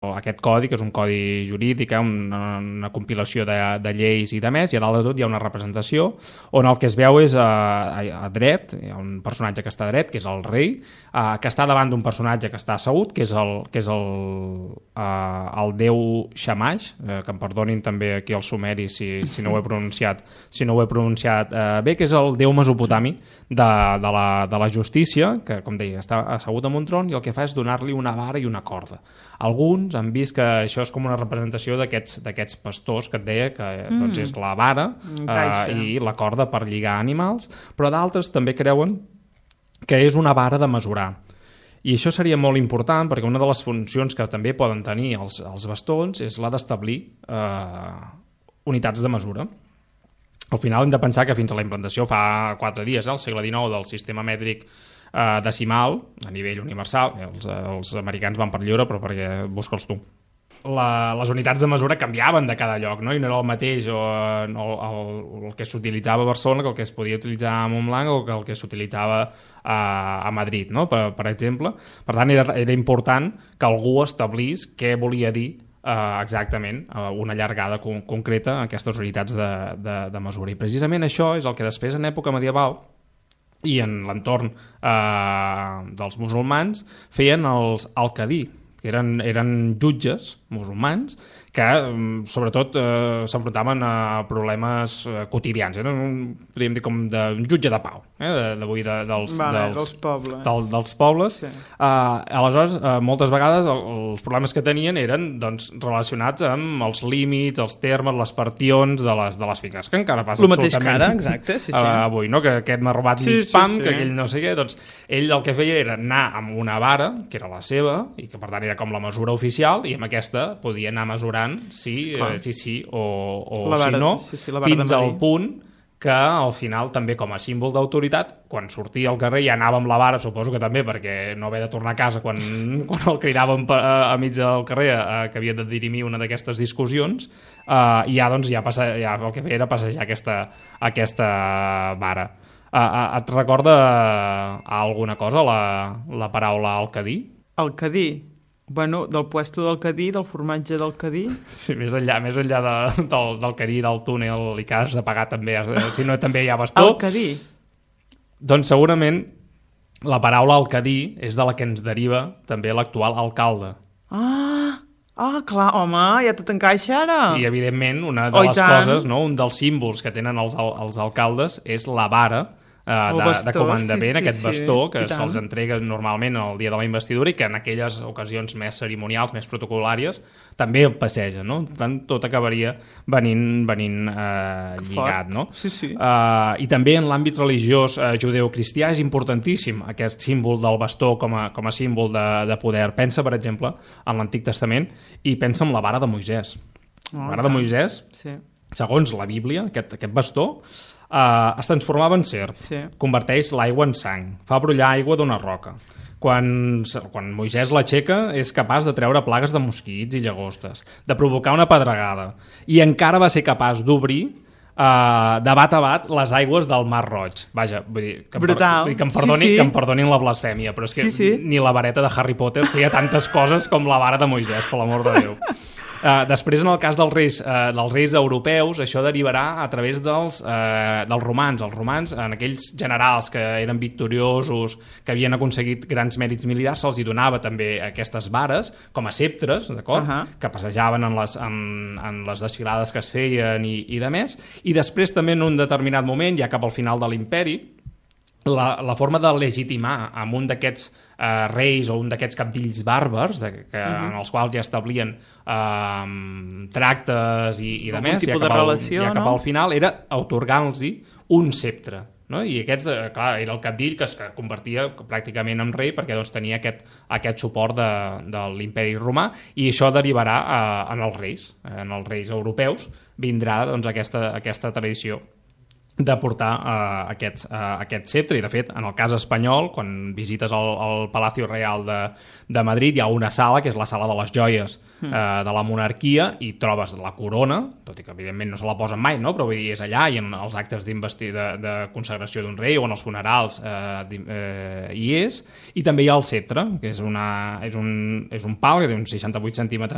aquest codi, que és un codi jurídic, una compilació de lleis i de més, i a dalt de tot hi ha una representació on el que es veu és a dret, hi ha un personatge que està a dret, que és el rei, que està davant d'un personatge que està assegut, que és el déu Shamash, que em perdonin també aquí els sumeris si no ho he pronunciat bé, que és el déu mesopotami de la justícia, que, com deia, està assegut en un tron i el que fa és donar-li una vara i una corda. Alguns han vist que això és com una representació d'aquests pastors que et deia que doncs és la vara i la corda per lligar animals, però d'altres també creuen que és una vara de mesurar. I això seria molt important perquè una de les funcions que també poden tenir els bastons és la d'establir unitats de mesura. Al final hem de pensar que fins a la implantació fa 4 dies, al segle XIX, del sistema mètric decimal a nivell universal, els americans van per lliure, però perquè busca'ls tu. Les unitats de mesura canviaven de cada lloc, no? I no era el mateix el que s'utilitzava a Barcelona que el que es podia utilitzar a Montblanc o que el que s'utilitzava a Madrid, no? Per exemple. Per tant, era important que algú establís què volia dir exactament una llargada concreta a aquestes unitats de mesura. I precisament això és el que després, en època medieval, i en l'entorn dels musulmans, feien els alcadí, que eren jutges musulmans que sobretot s'enfrontaven a problemes quotidians. Podríem dir com un jutge de pau, dels pobles. Sí. Aleshores, moltes vegades els problemes que tenien eren relacionats amb els límits, els termes, les partions de les finques, que encara passa absolutament avui, no? Que aquest m'ha robat mig pam, que aquell no sé què. Doncs ell el que feia era anar amb una vara, que era la seva, i que per tant era com la mesura oficial, i amb aquesta podia anar mesurant sí o si no, fins al punt que al final també com a símbol d'autoritat, quan sortia al carrer ja anava amb la vara, suposo que també perquè no haver de tornar a casa quan el cridàvem a mig del carrer que havia de dirimir una d'aquestes discussions, i ja el que feia era passejar aquesta vara. Et recorda alguna cosa la paraula alcadí? Alcadí? Bueno, del puesto del Cadí, del formatge del Cadí. Sí, més enllà del Cadí, del túnel, i que has de pagar també, si no també hi ha bastó. El Cadí? Doncs segurament la paraula alcadí és de la que ens deriva també l'actual alcalde. Clar, home, ja tot encaixa ara. I, evidentment, una de les coses, no? Un dels símbols que tenen els alcaldes és la vara de comandament, aquest bastó que se'ls entrega normalment el dia de la investidura i que en aquelles ocasions més cerimonials, més protocolàries, també passeja, no? Per tant, tot acabaria venint lligat, no? Sí. I també en l'àmbit religiós judeocristià és importantíssim aquest símbol del bastó com a símbol de poder. Pensa, per exemple, en l'Antic Testament i pensa en la vara de Moisès. La vara de Moisès, segons la Bíblia, aquest bastó es transformava en serp, converteix l'aigua en sang, fa brollar aigua d'una roca. Quan Moisès l'aixeca és capaç de treure plagues de mosquits i llagostes, de provocar una pedregada, i encara va ser capaç d'obrir de bat a bat les aigües del Mar Roig. Vaja, vull dir, que em perdonin la blasfèmia, però és que ni la vareta de Harry Potter feia tantes coses com la vara de Moisès, per l'amor de Déu. Després, en el cas dels reis europeus, això derivarà a través dels romans. Els romans, en aquells generals que eren victoriosos, que havien aconseguit grans mèrits militars, se'ls hi donava també aquestes vares com a ceptres, d'acord? Que passejaven en les desfilades que es feien i de més. I després també en un determinat moment, ja cap al final de l'imperi, la forma de legitimar amb un d'aquests reis o un d'aquests cabdills bàrbars en els quals ja establien tractes i de més, ja cap al final era atorgant-los un ceptre, no? I aquests, clar, era el cabdill que es convertia pràcticament en rei perquè doncs, tenia aquest suport de l'imperi romà, i això derivarà en els reis europeus vindrà doncs, aquesta tradició de portar aquest ceptre. I de fet, en el cas espanyol, quan visites el Palacio Real de Madrid, hi ha una sala que és la sala de les joies de la monarquia, i trobes la corona, tot i que evidentment no se la posen mai, no? Però vull dir, és allà, i en els actes de consagració d'un rei o en els funerals hi és, i també hi ha el ceptre, que és un pal que té uns 68 centímetres